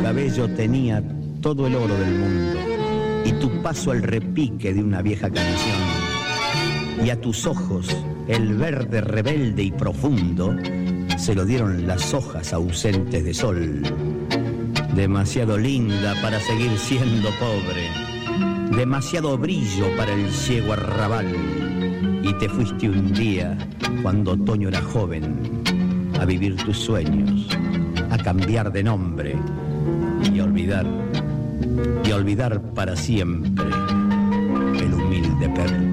cabello tenía todo el oro del mundo, y tu paso el repique de una vieja canción, y a tus ojos el verde rebelde y profundo se lo dieron las hojas ausentes de sol. Demasiado linda para seguir siendo pobre, demasiado brillo para el ciego arrabal, y te fuiste un día, cuando otoño era joven, a vivir tus sueños, a cambiar de nombre y a olvidar para siempre el humilde perro.